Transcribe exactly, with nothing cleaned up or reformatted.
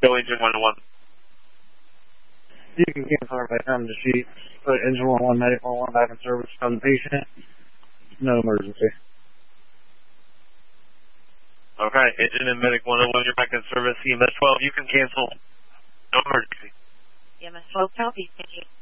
Go engine one oh one. You can cancel by time the sheet. Put engine one oh one, medic one oh one back in service from the patient. No emergency. Okay, engine and medic one oh one, you're back in service. E M S twelve, you can cancel. No emergency. E M S twelve, copy. Thank you.